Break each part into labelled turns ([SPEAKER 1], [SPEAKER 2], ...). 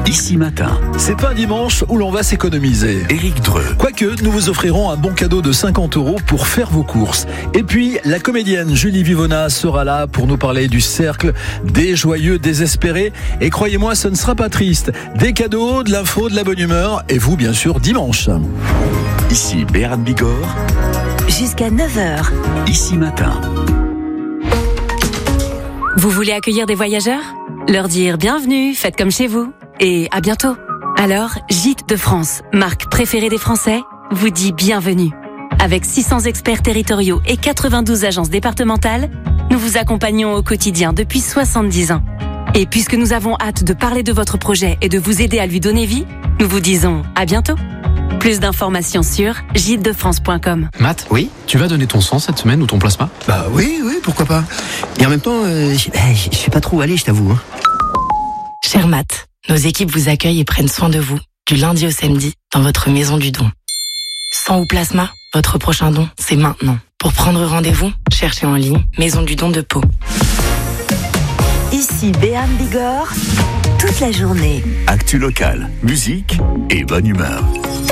[SPEAKER 1] Ici Matin.
[SPEAKER 2] C'est pas un dimanche où l'on va s'économiser.
[SPEAKER 1] Éric Dreux.
[SPEAKER 2] Quoique, nous vous offrirons un bon cadeau de 50 € pour faire vos courses. Et puis, la comédienne Julie Vivona sera là pour nous parler du cercle des joyeux désespérés. Et croyez-moi, ce ne sera pas triste. Des cadeaux, de l'info, de la bonne humeur. Et vous, bien sûr, dimanche.
[SPEAKER 1] Ici Béarn Bigorre.
[SPEAKER 3] Jusqu'à 9h.
[SPEAKER 1] Ici Matin.
[SPEAKER 3] Vous voulez accueillir des voyageurs ? Leur dire bienvenue, faites comme chez vous. Et à bientôt. Alors, Gîtes de France, marque préférée des Français, vous dit bienvenue. Avec 600 experts territoriaux et 92 agences départementales, nous vous accompagnons au quotidien depuis 70 ans. Et puisque nous avons hâte de parler de votre projet et de vous aider à lui donner vie, nous vous disons à bientôt. Plus d'informations sur gîtesdefrance.com.
[SPEAKER 4] Matt, oui, tu vas donner ton sang cette semaine ou ton plasma ?
[SPEAKER 5] Bah oui, pourquoi pas. Et en même temps, je sais pas trop où aller, je t'avoue.
[SPEAKER 6] Cher Matt, nos équipes vous accueillent et prennent soin de vous, du lundi au samedi, dans votre maison du don. Sang ou plasma, votre prochain don, c'est maintenant. Pour prendre rendez-vous, cherchez en ligne Maison du don de Pau.
[SPEAKER 3] Ici Béarn Bigorre, toute la journée.
[SPEAKER 1] Actu locale, musique et bonne humeur.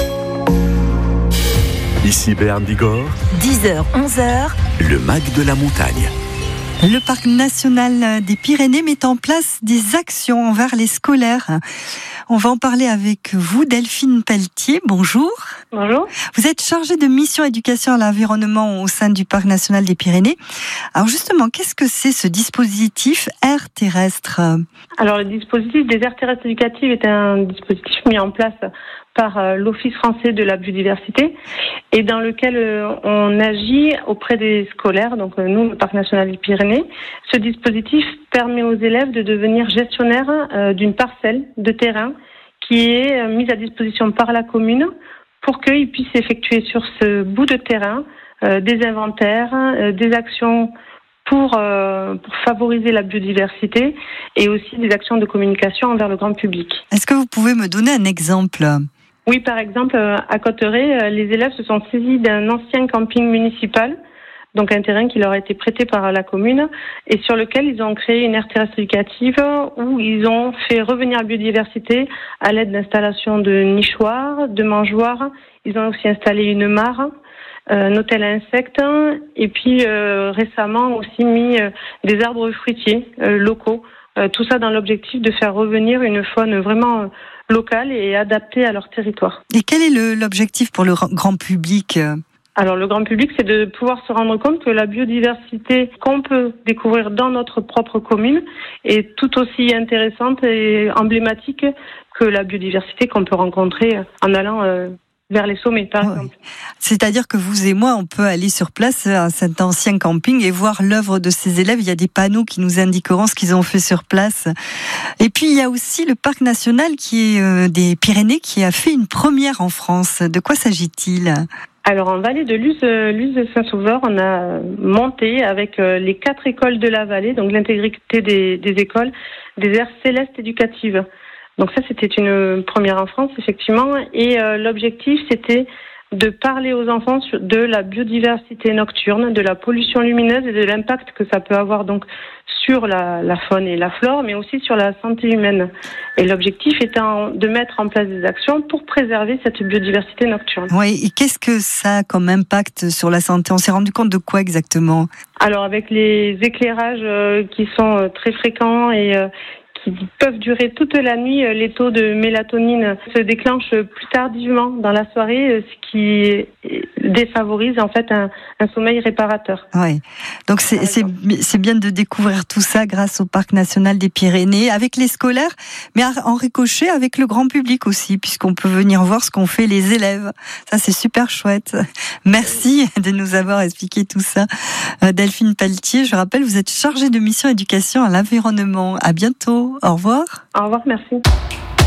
[SPEAKER 1] Ici Béarn Bigorre.
[SPEAKER 3] 10h, 11h.
[SPEAKER 1] Le MAG de la montagne.
[SPEAKER 7] Le Parc national des Pyrénées met en place des actions envers les scolaires. On va en parler avec vous, Delphine Pelletier. Bonjour.
[SPEAKER 8] Bonjour.
[SPEAKER 7] Vous êtes chargée de mission éducation à l'environnement au sein du Parc national des Pyrénées. Alors justement, qu'est-ce que c'est ce dispositif air terrestre ?
[SPEAKER 8] Alors le dispositif des aires terrestres éducatives est un dispositif mis en place par l'Office français de la biodiversité et dans lequel on agit auprès des scolaires, donc nous, le Parc national des Pyrénées. Ce dispositif permet aux élèves de devenir gestionnaires d'une parcelle de terrain qui est mise à disposition par la commune pour qu'ils puissent effectuer sur ce bout de terrain des inventaires, des actions pour favoriser la biodiversité et aussi des actions de communication envers le grand public.
[SPEAKER 7] Est-ce que vous pouvez me donner un exemple ?
[SPEAKER 8] Oui, par exemple, à Cotteret, les élèves se sont saisis d'un ancien camping municipal, donc un terrain qui leur a été prêté par la commune, et sur lequel ils ont créé une aire terrestre éducative où ils ont fait revenir la biodiversité à l'aide d'installations de nichoirs, de mangeoires. Ils ont aussi installé une mare, un hôtel à insectes, et puis récemment aussi mis des arbres fruitiers locaux. Tout ça dans l'objectif de faire revenir une faune vraiment locale et adaptée à leur territoire.
[SPEAKER 7] Et quel est l'objectif pour le grand public ?
[SPEAKER 8] Alors le grand public, c'est de pouvoir se rendre compte que la biodiversité qu'on peut découvrir dans notre propre commune est tout aussi intéressante et emblématique que la biodiversité qu'on peut rencontrer en allant vers les sommets, par exemple.
[SPEAKER 7] C'est-à-dire que vous et moi, on peut aller sur place à cet ancien camping et voir l'œuvre de ces élèves. Il y a des panneaux qui nous indiqueront ce qu'ils ont fait sur place. Et puis, il y a aussi le parc national qui est des Pyrénées qui a fait une première en France. De quoi s'agit-il ?
[SPEAKER 8] Alors, en vallée de Luz de Saint-Sauveur, on a monté avec les 4 écoles de la vallée, donc l'intégrité des écoles, des aires célestes éducatives. Donc ça, c'était une première en France, effectivement. Et l'objectif, c'était de parler aux enfants de la biodiversité nocturne, de la pollution lumineuse et de l'impact que ça peut avoir donc sur la faune et la flore, mais aussi sur la santé humaine. Et l'objectif étant de mettre en place des actions pour préserver cette biodiversité nocturne.
[SPEAKER 7] Oui, et qu'est-ce que ça a comme impact sur la santé ? On s'est rendu compte de quoi exactement ?
[SPEAKER 8] Alors avec les éclairages qui sont très fréquents et qui peuvent durer toute la nuit, les taux de mélatonine se déclenchent plus tardivement dans la soirée, ce qui défavorise en fait un sommeil réparateur.
[SPEAKER 7] Oui, donc c'est bien de découvrir tout ça grâce au Parc national des Pyrénées, avec les scolaires, mais en ricochet avec le grand public aussi, puisqu'on peut venir voir ce qu'ont fait les élèves. Ça, c'est super chouette. Merci de nous avoir expliqué tout ça. Delphine Pelletier, je rappelle, vous êtes chargée de mission éducation à l'environnement. À bientôt. Au revoir.
[SPEAKER 8] Au revoir, merci.